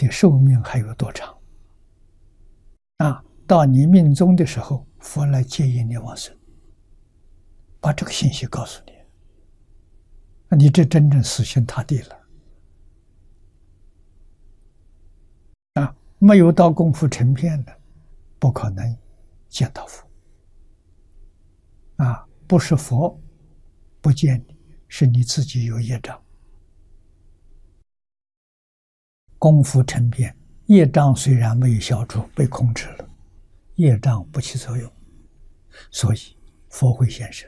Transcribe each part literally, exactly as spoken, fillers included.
的寿命还有多长？啊，到你命终的时候，佛来接引你往生，把这个信息告诉你，你这真正死心塌地了。啊，没有到功夫成片的，不可能见到佛。啊，不是佛不见你，是你自己有业障。功夫成片，业障虽然没有消除，被控制了，业障不起作用，所以佛会现身。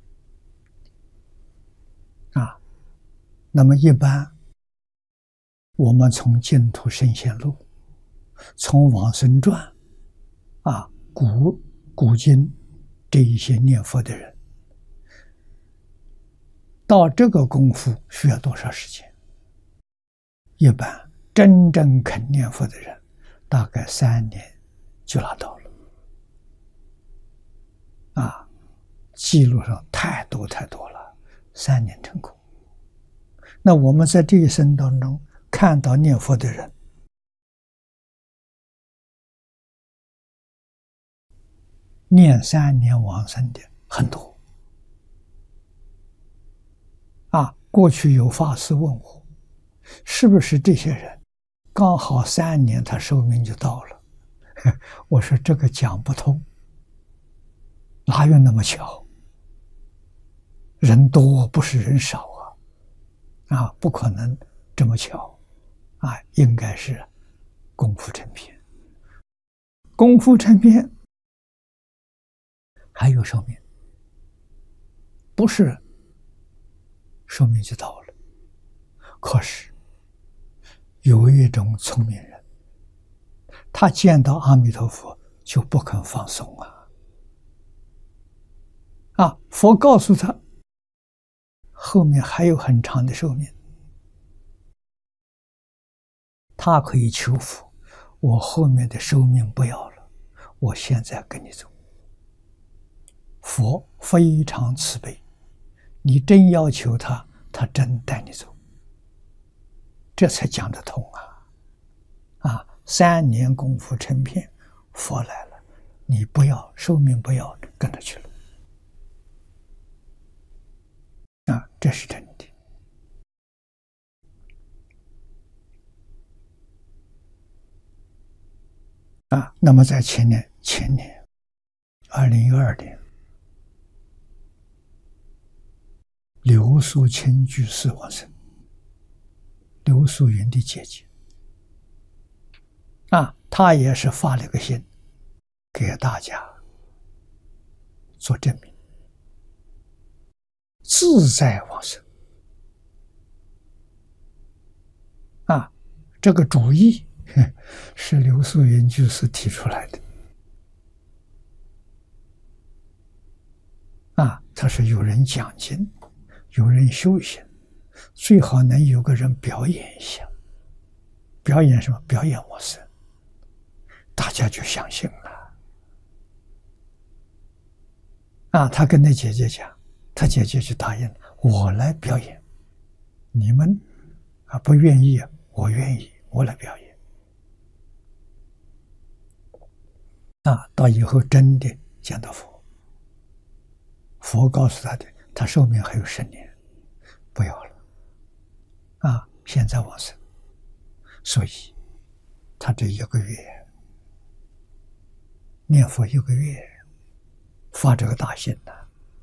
啊，那么一般我们从净土圣贤录，从往生传，啊，古古今这一些念佛的人，到这个功夫需要多少时间？一般真正肯念佛的人，大概三年就拿到了。啊，记录上太多太多了，三年成功。那我们在这一生当中看到念佛的人，念三年往生的很多。啊，过去有法师问我，是不是这些人刚好三年他寿命就到了？我说这个讲不通，哪有那么巧？人多不是人少啊，啊，不可能这么巧，啊，应该是功夫成片。功夫成片还有寿命，不是寿命就到了。可是有一种聪明人，他见到阿弥陀佛就不肯放松啊！啊，佛告诉他，后面还有很长的寿命，他可以求佛，我后面的寿命不要了，我现在跟你走。佛非常慈悲，你真要求他，他真带你走，这才讲得通啊！啊，三年功夫成片，佛来了，你不要寿命不要，跟他去了。啊，这是真的。啊，那么在前年，前年，二零一二年，刘素清居士往生，刘素云的姐姐。啊，她也是发了个心，给大家做证明。自在往生啊，这个主意是刘素云居士提出来的啊。他说有人讲经，有人修行，最好能有个人表演一下。表演什么？表演往生，大家就相信了啊。他跟那姐姐讲，他姐姐就答应了，我来表演，你们啊不愿意，我愿意，我来表演。啊，到以后真的见到佛，佛告诉他的，他寿命还有十年，不要了，啊，现在往生，所以他这一个月念佛一个月，发这个大心呢。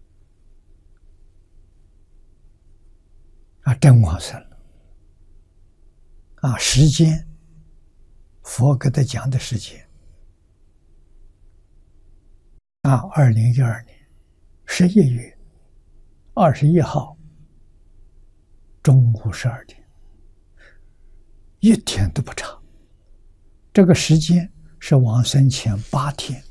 啊，真往生了！啊，时间，佛给他讲的时间，啊，二零一二年十一月二十一号中午十二点，一天都不长。这个时间是往生前八天。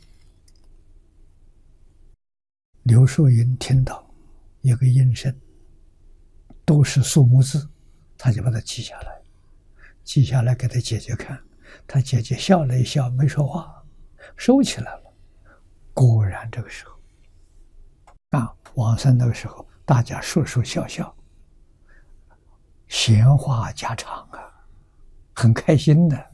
刘素云听到一个音声，都是数目字，他就把它记下来，记下来给他姐姐看，他姐姐笑了一笑，没说话，收起来了。果然这个时候啊，往生那个时候，大家说说笑笑，闲话家常啊，很开心的。